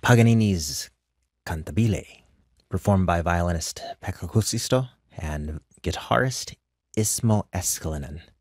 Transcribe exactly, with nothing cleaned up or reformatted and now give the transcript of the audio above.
Paganini's Cantabile, performed by violinist Pekka Kuusisto and guitarist Ismo Eskelinen.